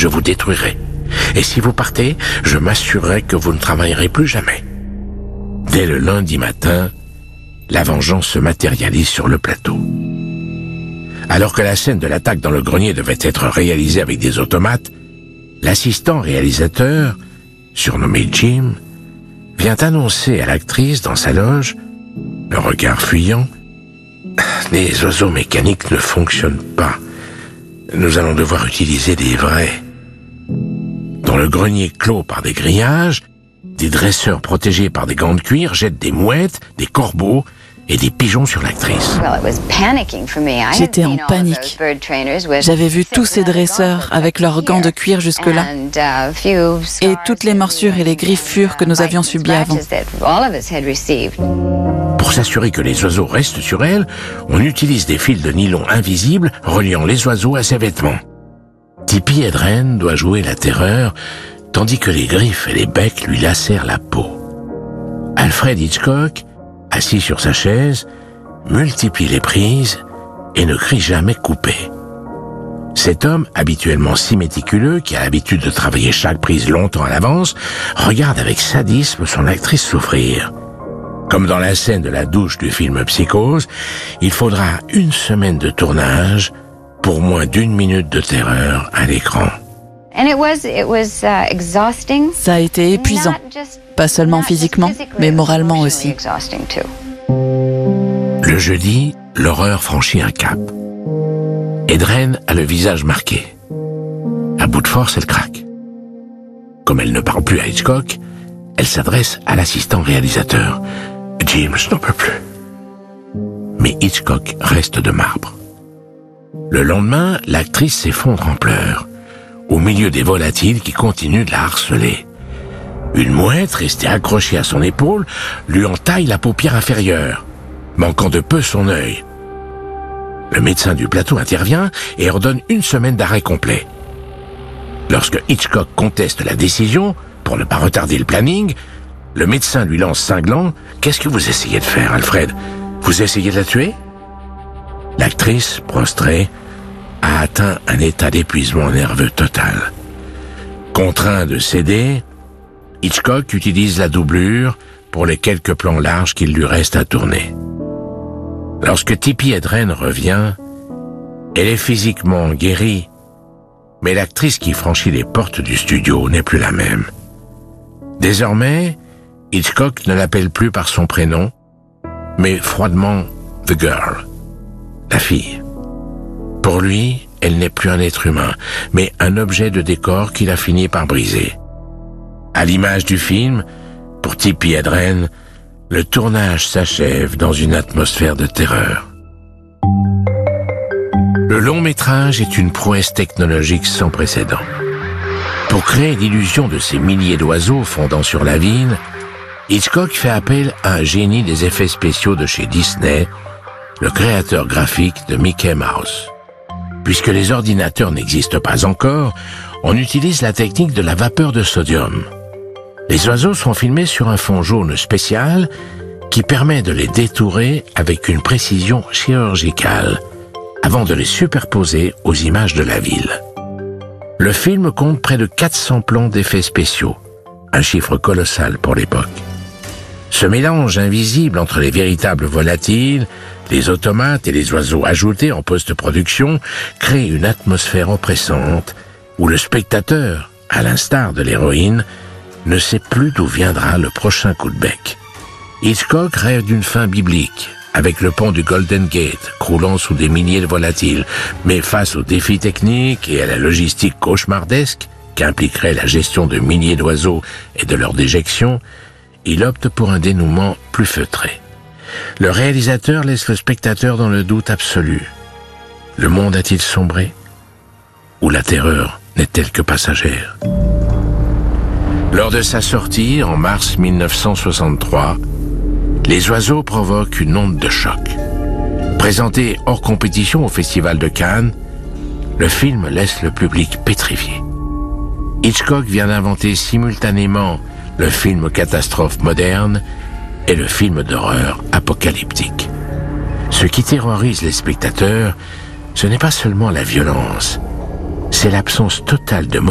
je vous détruirai. Et si vous partez, je m'assurerai que vous ne travaillerez plus jamais. Dès le lundi matin, la vengeance se matérialise sur le plateau. Alors que la scène de l'attaque dans le grenier devait être réalisée avec des automates, l'assistant réalisateur, surnommé Jim, vient annoncer à l'actrice dans sa loge, le regard fuyant, « Les oiseaux mécaniques ne fonctionnent pas. Nous allons devoir utiliser des vrais. » Dans le grenier clos par des grillages, des dresseurs protégés par des gants de cuir jettent des mouettes, des corbeaux et des pigeons sur l'actrice. J'étais en panique. J'avais vu tous ces dresseurs avec leurs gants de cuir jusque-là et toutes les morsures et les griffures que nous avions subies avant. Pour s'assurer que les oiseaux restent sur elle, on utilise des fils de nylon invisibles reliant les oiseaux à ses vêtements. Tippi Hedren doit jouer la terreur, tandis que les griffes et les becs lui lacèrent la peau. Alfred Hitchcock, assis sur sa chaise, multiplie les prises et ne crie jamais coupé. Cet homme, habituellement si méticuleux, qui a l'habitude de travailler chaque prise longtemps à l'avance, regarde avec sadisme son actrice souffrir. Comme dans la scène de la douche du film Psychose, il faudra 1 semaine de tournage pour moins d'1 minute de terreur à l'écran. Ça a été épuisant, pas seulement physiquement, mais moralement aussi. Le jeudi, l'horreur franchit un cap. Hedren a le visage marqué. À bout de force, elle craque. Comme elle ne parle plus à Hitchcock, elle s'adresse à l'assistant réalisateur. « Jim, je n'en peux plus. » Mais Hitchcock reste de marbre. Le lendemain, l'actrice s'effondre en pleurs, au milieu des volatiles qui continuent de la harceler. Une mouette, restée accrochée à son épaule, lui entaille la paupière inférieure, manquant de peu son œil. Le médecin du plateau intervient et ordonne 1 semaine d'arrêt complet. Lorsque Hitchcock conteste la décision, pour ne pas retarder le planning, le médecin lui lance cinglant « Qu'est-ce que vous essayez de faire, Alfred? Vous essayez de la tuer ?» L'actrice, prostrée, a atteint un état d'épuisement nerveux total. Contraint de céder, Hitchcock utilise la doublure pour les quelques plans larges qu'il lui reste à tourner. Lorsque Tippi Hedren revient, elle est physiquement guérie, mais l'actrice qui franchit les portes du studio n'est plus la même. Désormais, Hitchcock ne l'appelle plus par son prénom, mais froidement « The Girl », la fille. Pour lui, elle n'est plus un être humain, mais un objet de décor qu'il a fini par briser. À l'image du film, pour Tippi Hedren, le tournage s'achève dans une atmosphère de terreur. Le long-métrage est une prouesse technologique sans précédent. Pour créer l'illusion de ces milliers d'oiseaux fondant sur la ville, Hitchcock fait appel à un génie des effets spéciaux de chez Disney, le créateur graphique de Mickey Mouse. Puisque les ordinateurs n'existent pas encore, on utilise la technique de la vapeur de sodium. Les oiseaux sont filmés sur un fond jaune spécial qui permet de les détourer avec une précision chirurgicale avant de les superposer aux images de la ville. Le film compte près de 400 plans d'effets spéciaux, un chiffre colossal pour l'époque. Ce mélange invisible entre les véritables volatiles, les automates et les oiseaux ajoutés en post-production crée une atmosphère oppressante où le spectateur, à l'instar de l'héroïne, ne sait plus d'où viendra le prochain coup de bec. Hitchcock rêve d'une fin biblique, avec le pont du Golden Gate croulant sous des milliers de volatiles, mais face aux défis techniques et à la logistique cauchemardesque qu'impliquerait la gestion de milliers d'oiseaux et de leur déjection, il opte pour un dénouement plus feutré. Le réalisateur laisse le spectateur dans le doute absolu. Le monde a-t-il sombré? Ou la terreur n'est-elle que passagère? Lors de sa sortie, en mars 1963, Les oiseaux provoquent une onde de choc. Présenté hors compétition au Festival de Cannes, le film laisse le public pétrifié. Hitchcock vient d'inventer simultanément le film catastrophe moderne et le film d'horreur apocalyptique. Ce qui terrorise les spectateurs, ce n'est pas seulement la violence, c'est l'absence totale de